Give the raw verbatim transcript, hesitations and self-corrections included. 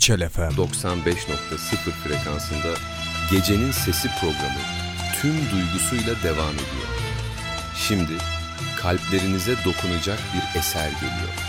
İçel F M. doksan beş nokta sıfır frekansında Gecenin Sesi programı tüm duygusuyla devam ediyor. Şimdi kalplerinize dokunacak bir eser geliyor.